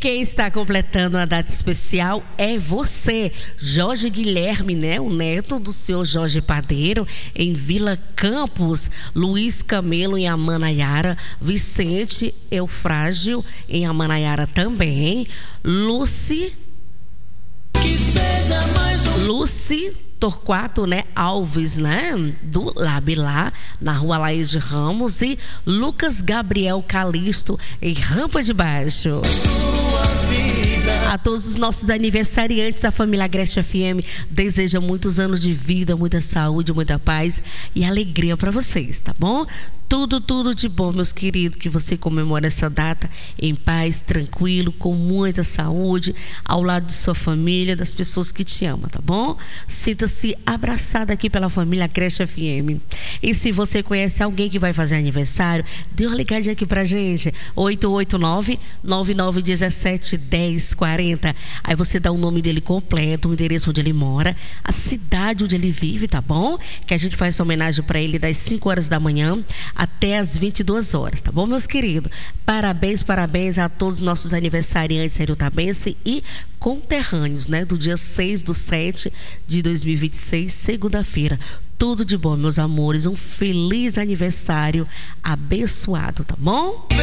quem está completando uma data especial é você, Jorge Guilherme, né? O neto do senhor Jorge Padeiro, em Vila Campos, Luiz Camelo em Amanaiara, Vicente Eufrágio em Amanaiara também, Lucy Torquato, né? Alves, né? Do Labilá, na rua Laís Ramos, e Lucas Gabriel Calisto em Rampa de Baixo. A todos os nossos aniversariantes, a família Agreste FM deseja muitos anos de vida, muita saúde, muita paz e alegria para vocês, tá bom? Tudo de bom, meus queridos, que você comemore essa data em paz, tranquilo, com muita saúde, ao lado de sua família, das pessoas que te amam, tá bom? Sinta-se abraçada aqui pela família Agreste FM. E se você conhece alguém que vai fazer aniversário, dê uma ligadinha aqui pra gente, 889-9917-1040. Aí você dá o nome dele completo, o endereço onde ele mora, a cidade onde ele vive, tá bom? Que a gente faz essa homenagem para ele das 5 horas da manhã até as 22 horas, tá bom, meus queridos? Parabéns a todos os nossos aniversariantes herutabense e conterrâneos, né? Do dia 6/7/2026, segunda-feira. Tudo de bom, meus amores. Um feliz aniversário abençoado, tá bom?